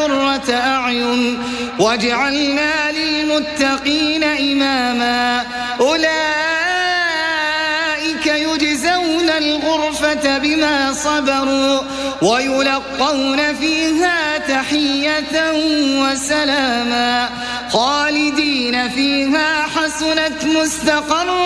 قرة أعين وجعلنا للمتقين إماما أولئك يجزون الغرفة بما صبروا ويلقون فيها تحية وسلاما خالدين فيها حسنت مستقرا